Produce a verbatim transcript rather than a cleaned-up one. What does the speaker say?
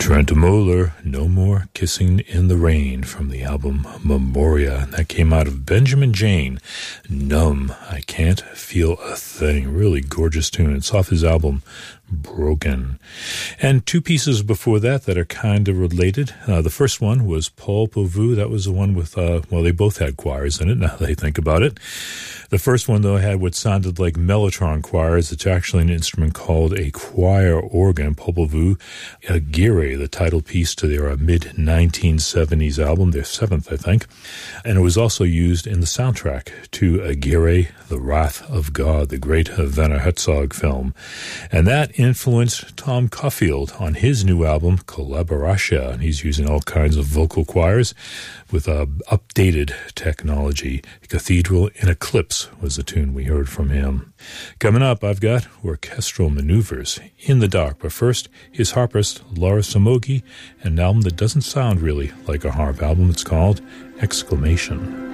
Trent Moeller, No More Kissing in the Rain, from the album Memoria. That came out of Benjamin Jane. Numb, I Can't Feel a Thing. Really gorgeous tune. It's off his album Broken. And two pieces before that that are kind of related. Uh, the first one was Paul Pauvu. That was the one with, uh, well, they both had choirs in it, now that I think about it. The first one, though, had what sounded like mellotron choirs. It's actually an instrument called a choir organ. Paul Pauvu, Aguirre, the title piece to their uh, mid nineteen seventies album, their seventh, I think. And it was also used in the soundtrack to Aguirre, The Wrath of God, the great Werner Herzog film. And that influenced Tom Caulfield on his new album, Collaboratia. And he's using all kinds of vocal choirs with uh, updated technology. Cathedral in Eclipse was the tune we heard from him. Coming up, I've got Orchestral Maneuvers in the Dark. But first, his harpist, Laura Samogi, and an album that doesn't sound really like a harp album. It's called Exclamation.